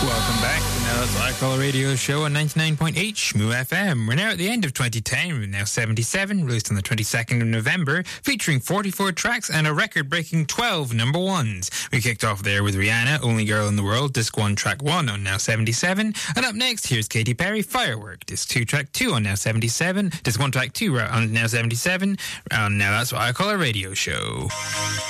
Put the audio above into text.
Welcome back to Now That's What I Call a Radio Show on 99.8 Shmoo FM. We're now at the end of 2010, with Now 77, released on the 22nd of November, featuring 44 tracks and a record-breaking 12 number ones. We kicked off there with Rihanna, Only Girl in the World, Disc 1, Track 1 on Now 77. And up next, here's Katy Perry, Firework, Disc 2, Track 2 on Now 77, Disc 1, Track 2 on Now 77, and Now That's What I Call a Radio Show.